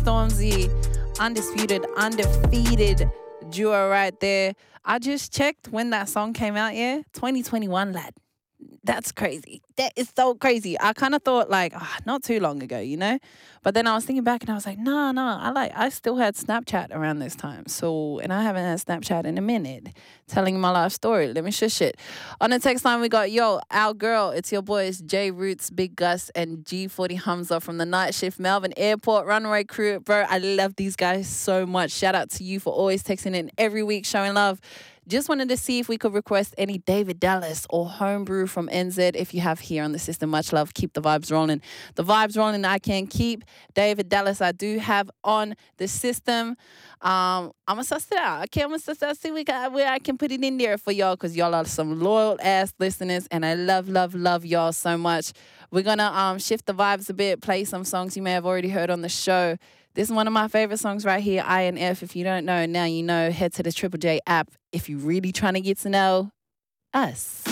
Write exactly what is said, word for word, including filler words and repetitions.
Stormzy, undisputed, undefeated duo right there. I just checked when that song came out, yeah? twenty twenty-one, lad. That's crazy. That is so crazy. I kind of thought like, oh, not too long ago, you know? But then I was thinking back and I was like, no, no, I like, I still had Snapchat around this time. So, and I haven't had Snapchat in a minute. Telling my life story. Let me shush it. On the text line, we got, yo, our girl, it's your boys, J Roots, Big Gus, and G forty Hamza from the Night Shift Melbourne Airport Runway crew. Bro, I love these guys so much. Shout out to you for always texting in every week, showing love. Just wanted to see if we could request any David Dallas or Homebrew from N Z if you have here on the system. Much love. Keep the vibes rolling. The vibes rolling I can keep. David Dallas I do have on the system. Um, I'm going to suss it out. Okay, I'm going to suss it out. See we got, where I can put it in there for y'all because y'all are some loyal-ass listeners and I love, love, love y'all so much. We're going to um shift the vibes a bit, play some songs you may have already heard on the show. This is one of my favorite songs right here, I N F. If you don't know, now you know. Head to the Triple J app if you're really trying to get to know us.